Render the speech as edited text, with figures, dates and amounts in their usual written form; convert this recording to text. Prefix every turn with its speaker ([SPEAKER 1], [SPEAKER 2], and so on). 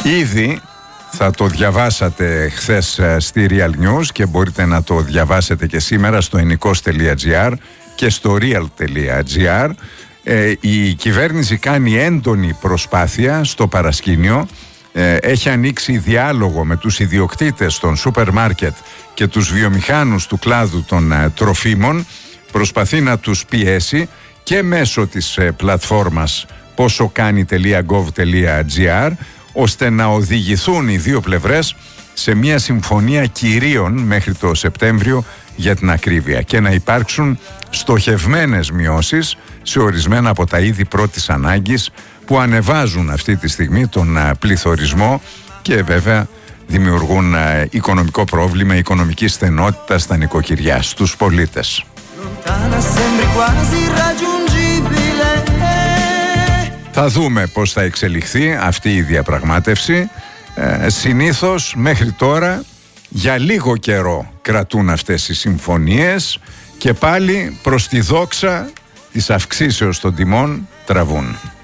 [SPEAKER 1] Ήδη θα το διαβάσατε χθες στη Real News και μπορείτε να το διαβάσετε και σήμερα στο ennikos.gr και στο real.gr. Η κυβέρνηση κάνει έντονη προσπάθεια στο παρασκήνιο. Έχει ανοίξει διάλογο με τους ιδιοκτήτες των σούπερ μάρκετ και τους βιομηχάνους του κλάδου των τροφίμων. Προσπαθεί να τους πιέσει και μέσω της πλατφόρμας posokani.gov.gr, ώστε να οδηγηθούν οι δύο πλευρές σε μια συμφωνία κυρίων μέχρι το Σεπτέμβριο, για την ακρίβεια, και να υπάρξουν στοχευμένες μειώσεις σε ορισμένα από τα είδη πρώτης ανάγκης που ανεβάζουν αυτή τη στιγμή τον πληθωρισμό και βέβαια δημιουργούν οικονομικό πρόβλημα, οικονομική στενότητα στα νοικοκυριά, στους πολίτες. Θα δούμε πώς θα εξελιχθεί αυτή η διαπραγμάτευση. Συνήθως μέχρι τώρα για λίγο καιρό κρατούν αυτές οι συμφωνίες και πάλι προς τη δόξα της αυξήσεως των τιμών τραβούν.